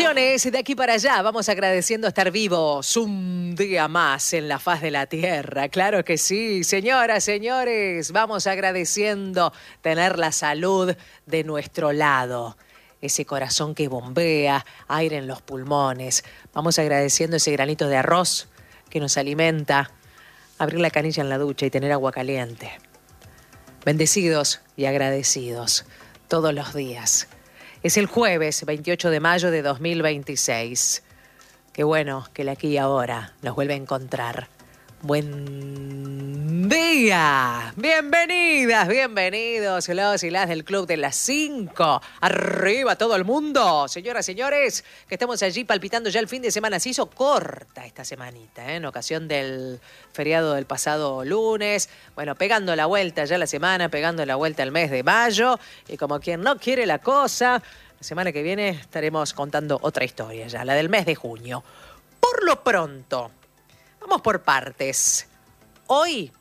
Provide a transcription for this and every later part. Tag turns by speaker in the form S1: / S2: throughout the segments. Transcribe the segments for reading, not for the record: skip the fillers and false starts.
S1: bendiciones de aquí para allá. Vamos agradeciendo estar vivos un día más en la faz de la tierra. Claro que sí, señoras, señores. Vamos agradeciendo tener la salud de nuestro lado. Ese corazón que bombea, aire en los pulmones. Vamos agradeciendo ese granito de arroz que nos alimenta. Abrir la canilla en la ducha y tener agua caliente. Bendecidos y agradecidos todos los días. Es el jueves 28 de mayo de 2026. Qué bueno que el aquí y ahora nos vuelve a encontrar. Buen día. Bienvenidas, bienvenidos los y las del Club de las 5. Arriba todo el mundo. Señoras, señores, que estamos allí palpitando ya el fin de semana. Se hizo corta esta semanita, en ocasión del feriado del pasado lunes. Bueno, pegando la vuelta ya la semana, pegando la vuelta el mes de mayo. Y como quien no quiere la cosa, la semana que viene estaremos contando otra historia ya, la del mes de junio. Por lo pronto, vamos por partes. Hoy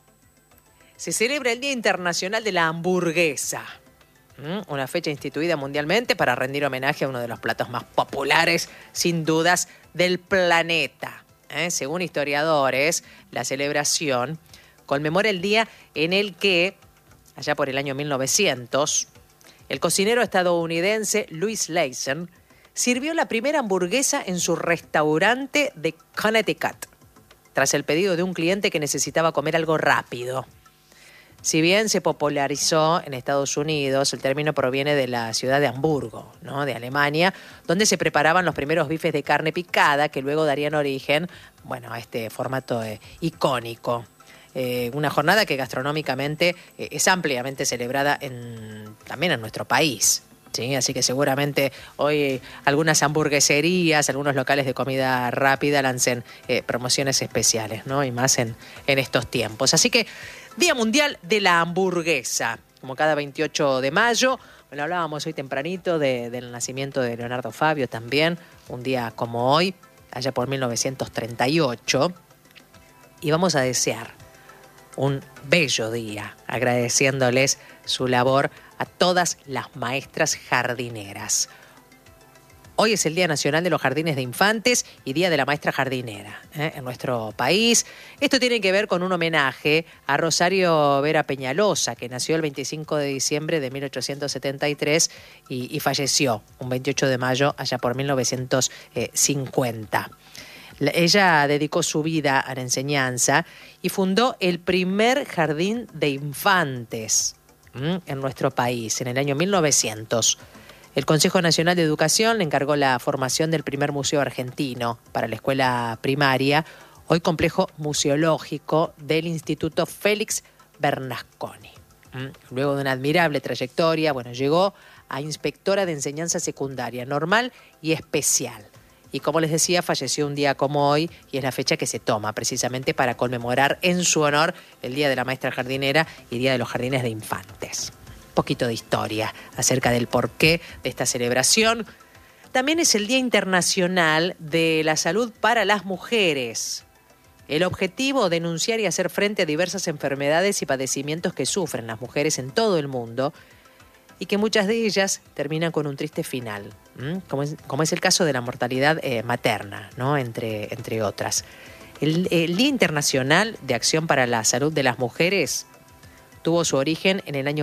S1: se celebra el Día Internacional de la Hamburguesa. Una fecha instituida mundialmente para rendir homenaje a uno de los platos más populares, sin dudas, del planeta. Según historiadores, la celebración conmemora el día en el que, allá por el año 1900, el cocinero estadounidense Louis Leisen sirvió la primera hamburguesa en su restaurante de Connecticut, tras el pedido de un cliente que necesitaba comer algo rápido. Si bien se popularizó en Estados Unidos, el término proviene de la ciudad de Hamburgo, ¿no?, de Alemania, donde se preparaban los primeros bifes de carne picada que luego darían origen, bueno, a este formato icónico. Una jornada que gastronómicamente es ampliamente celebrada también en nuestro país. Sí, así que seguramente hoy algunas hamburgueserías, algunos locales de comida rápida lancen promociones especiales, ¿no? Y más en estos tiempos. Así que Día Mundial de la Hamburguesa, como cada 28 de mayo. Bueno, hablábamos hoy tempranito del nacimiento de Leonardo Fabio también, un día como hoy, allá por 1938. Y vamos a desear un bello día, agradeciéndoles su labor a todas las maestras jardineras. Hoy es el Día Nacional de los Jardines de Infantes y Día de la Maestra Jardinera en nuestro país. Esto tiene que ver con un homenaje a Rosario Vera Peñalosa, que nació el 25 de diciembre de 1873 y falleció un 28 de mayo allá por 1950. Ella dedicó su vida a la enseñanza y fundó el primer jardín de infantes en nuestro país en el año 1900. El Consejo Nacional de Educación le encargó la formación del primer museo argentino para la escuela primaria, hoy complejo museológico del Instituto Félix Bernasconi. Luego de una admirable trayectoria, llegó a inspectora de enseñanza secundaria, normal y especial. Y como les decía, falleció un día como hoy y es la fecha que se toma precisamente para conmemorar en su honor el Día de la Maestra Jardinera y Día de los Jardines de Infantes. Un poquito de historia acerca del porqué de esta celebración. También es el Día Internacional de la Salud para las Mujeres. El objetivo, denunciar y hacer frente a diversas enfermedades y padecimientos que sufren las mujeres en todo el mundo y que muchas de ellas terminan con un triste final, como es el caso de la mortalidad materna, ¿no?, entre otras. El Día Internacional de Acción para la Salud de las Mujeres tuvo su origen en el año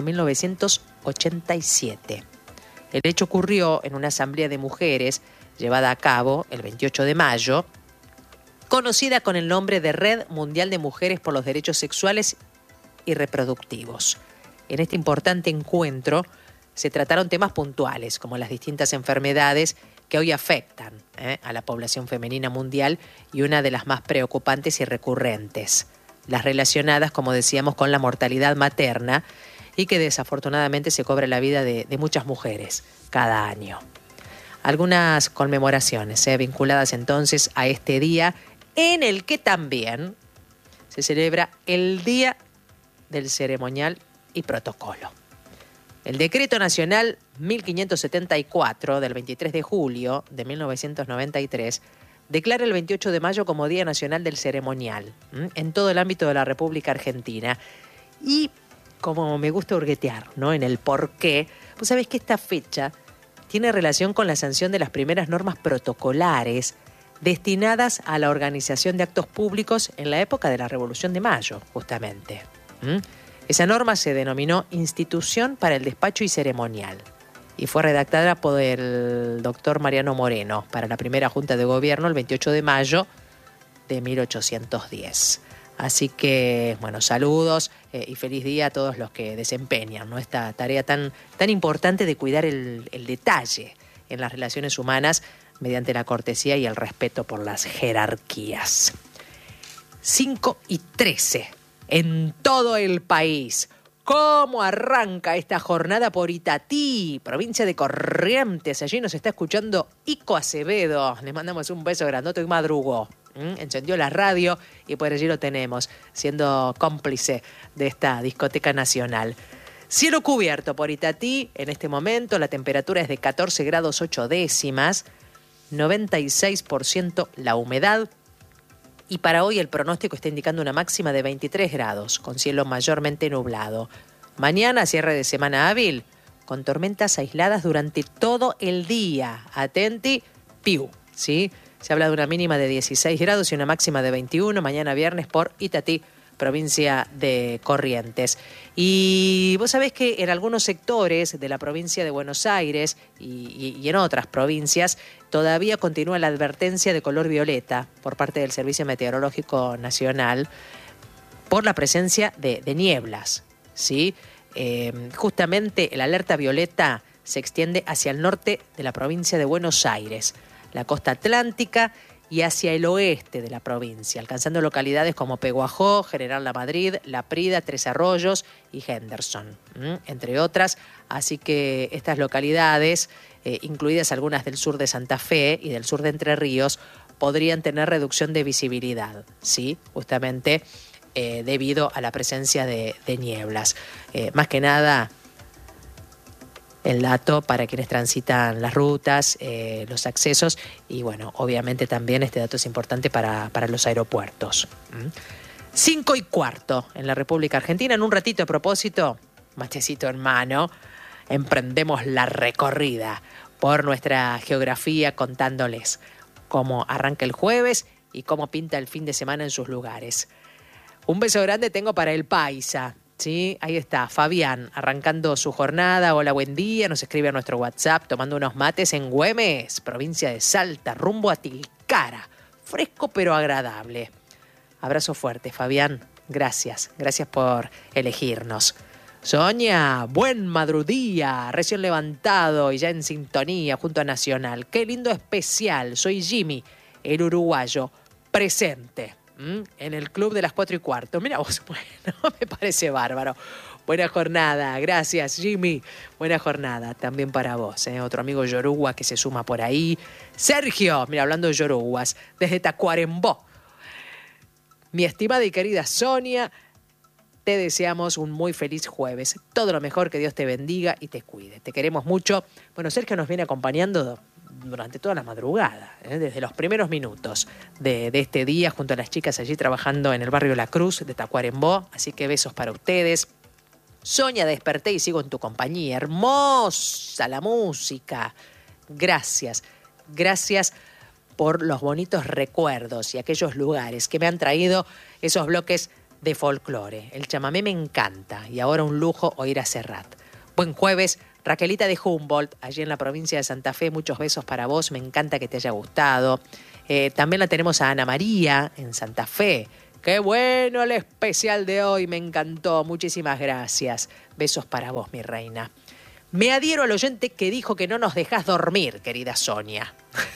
S1: 1987. El hecho ocurrió en una asamblea de mujeres llevada a cabo el 28 de mayo, conocida con el nombre de Red Mundial de Mujeres por los Derechos Sexuales y Reproductivos. En este importante encuentro se trataron temas puntuales, como las distintas enfermedades que hoy afectan a la población femenina mundial y una de las más preocupantes y recurrentes, las relacionadas, como decíamos, con la mortalidad materna y que desafortunadamente se cobra la vida de muchas mujeres cada año. Algunas conmemoraciones vinculadas entonces a este día en el que también se celebra el Día del Ceremonial y Protocolo. El Decreto Nacional 1574 del 23 de julio de 1993 declara el 28 de mayo como Día Nacional del Ceremonial en todo el ámbito de la República Argentina. Y como me gusta hurguetear, ¿no?, en el porqué, pues sabés que esta fecha tiene relación con la sanción de las primeras normas protocolares destinadas a la organización de actos públicos en la época de la Revolución de Mayo, justamente. Esa norma se denominó Institución para el Despacho y Ceremonial y fue redactada por el doctor Mariano Moreno para la primera Junta de Gobierno el 28 de mayo de 1810. Así que, bueno, saludos y feliz día a todos los que desempeñan, ¿no?, esta tarea tan importante de cuidar el detalle en las relaciones humanas mediante la cortesía y el respeto por las jerarquías. 5:13 en todo el país. ¿Cómo arranca esta jornada por Itatí, provincia de Corrientes? Allí nos está escuchando Ico Acevedo. Le mandamos un beso grandote y madrugó. Encendió la radio y por allí lo tenemos, siendo cómplice de esta discoteca nacional. Cielo cubierto por Itatí. En este momento la temperatura es de 14 grados 8 décimas, 96% la humedad. Y para hoy el pronóstico está indicando una máxima de 23 grados, con cielo mayormente nublado. Mañana, cierre de semana hábil, con tormentas aisladas durante todo el día. Atenti, piu, ¿sí? Se habla de una mínima de 16 grados y una máxima de 21, mañana viernes por Itatí, provincia de Corrientes. Y vos sabés que en algunos sectores de la provincia de Buenos Aires y en otras provincias todavía continúa la advertencia de color violeta por parte del Servicio Meteorológico Nacional por la presencia de nieblas, ¿sí? Justamente la alerta violeta se extiende hacia el norte de la provincia de Buenos Aires, la costa atlántica y hacia el oeste de la provincia, alcanzando localidades como Peguajó, General La Madrid, La Prida, Tres Arroyos y Henderson, entre otras. Así que estas localidades, incluidas algunas del sur de Santa Fe y del sur de Entre Ríos, podrían tener reducción de visibilidad, ¿sí? Justamente debido a la presencia de nieblas. Más que nada, el dato para quienes transitan las rutas, los accesos y, bueno, obviamente también este dato es importante para los aeropuertos. 5:15 en la República Argentina. En un ratito, a propósito, matecito en mano, emprendemos la recorrida por nuestra geografía contándoles cómo arranca el jueves y cómo pinta el fin de semana en sus lugares. Un beso grande tengo para el Paisa. Sí, ahí está, Fabián, arrancando su jornada. Hola, buen día, nos escribe a nuestro WhatsApp, tomando unos mates en Güemes, provincia de Salta, rumbo a Tilcara. Fresco pero agradable. Abrazo fuerte, Fabián, gracias por elegirnos. Sonia, buen madrugía, recién levantado y ya en sintonía junto a Nacional. Qué lindo especial, soy Jimmy, el uruguayo, presente en el club de las 4:15. Mira vos, bueno, me parece bárbaro. Buena jornada, gracias Jimmy. Buena jornada también para vos, otro amigo yoruba que se suma por ahí. Sergio, mira, hablando de yoruguas, desde Tacuarembó. Mi estimada y querida Sonia, te deseamos un muy feliz jueves. Todo lo mejor, que Dios te bendiga y te cuide. Te queremos mucho. Bueno, Sergio nos viene acompañando durante toda la madrugada, desde los primeros minutos de este día, junto a las chicas allí trabajando en el barrio La Cruz de Tacuarembó. Así que besos para ustedes. Sonia, desperté y sigo en tu compañía. Hermosa la música. Gracias por los bonitos recuerdos y aquellos lugares que me han traído esos bloques de folclore. El chamamé me encanta y ahora un lujo oír a Serrat. Buen jueves. Raquelita de Humboldt, allí en la provincia de Santa Fe, muchos besos para vos, me encanta que te haya gustado. También la tenemos a Ana María en Santa Fe. Qué bueno el especial de hoy, me encantó, muchísimas gracias. Besos para vos, mi reina. Me adhiero al oyente que dijo que no nos dejás dormir, querida Sonia.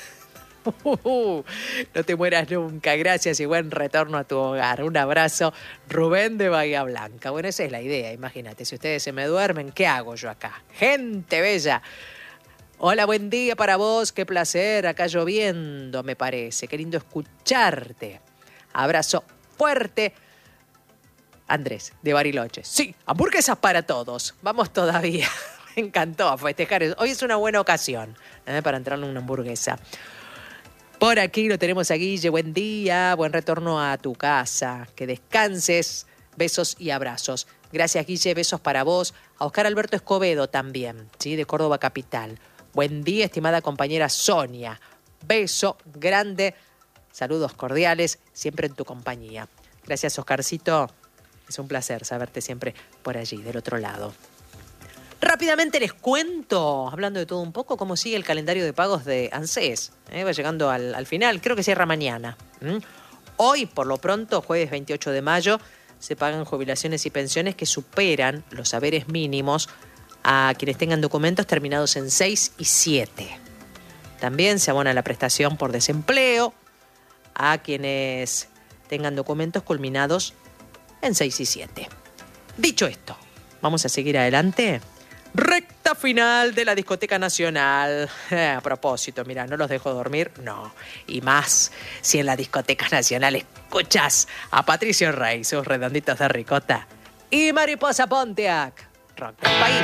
S1: No te mueras nunca, gracias y buen retorno a tu hogar. Un abrazo, Rubén de Bahía Blanca. Bueno, esa es la idea, imagínate, si ustedes se me duermen, ¿qué hago yo acá? Gente bella. Hola, buen día para vos, qué placer, acá lloviendo me parece, qué lindo escucharte. Abrazo fuerte. Andrés, de Bariloche. Sí, hamburguesas para todos, vamos todavía. Me encantó a festejar, hoy es una buena ocasión para entrarle una hamburguesa. Por aquí lo tenemos a Guille, buen día, buen retorno a tu casa, que descanses, besos y abrazos. Gracias Guille, besos para vos, a Oscar Alberto Escobedo también, ¿sí? De Córdoba Capital. Buen día, estimada compañera Sonia. Beso grande, saludos cordiales, siempre en tu compañía. Gracias, Oscarcito. Es un placer saberte siempre por allí, del otro lado. Rápidamente les cuento, hablando de todo un poco, cómo sigue el calendario de pagos de ANSES. Va llegando al final, creo que cierra mañana. Hoy, por lo pronto, jueves 28 de mayo, se pagan jubilaciones y pensiones que superan los haberes mínimos a quienes tengan documentos terminados en 6 y 7. También se abona la prestación por desempleo a quienes tengan documentos culminados en 6 y 7. Dicho esto, vamos a seguir adelante. Recta final de la Discoteca Nacional. A propósito, mira, no los dejo dormir, no. Y más si en la Discoteca Nacional escuchas a Patricio Rey, sus redonditos de ricota y Mariposa Pontiac. Rock del país.